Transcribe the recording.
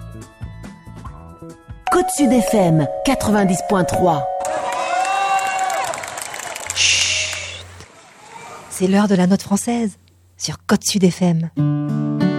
Côte Sud FM 90.3. Chut. C'est l'heure de la note française sur Côte Sud FM.